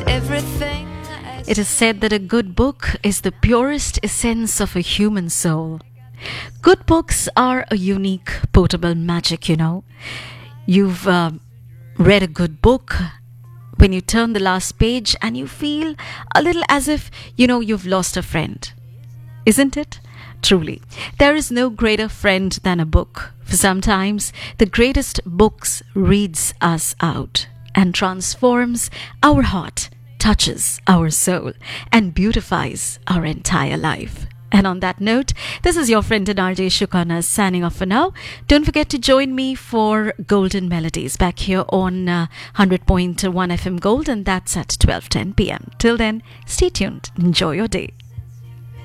everything. It is said that a good book is the purest essence of a human soul. Good books are a unique, portable magic, you know. You've read a good book when you turn the last page and you feel a little as if, you've lost a friend. Isn't it? Truly. There is no greater friend than a book. For sometimes, the greatest books reads us out and transforms our heart, touches our soul, and beautifies our entire life. And on that note, this is your friend and RJ Shukana signing off for now. Don't forget to join me for Golden Melodies back here on 100.1 FM Gold, and that's at 12:10 p.m. Till then, stay tuned. Enjoy your day.